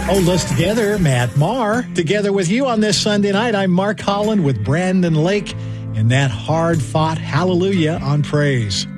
Hold us together, Matt Maher. Together with you on this Sunday night, I'm Mark Holland with Brandon Lake in that hard-fought Hallelujah on Praise.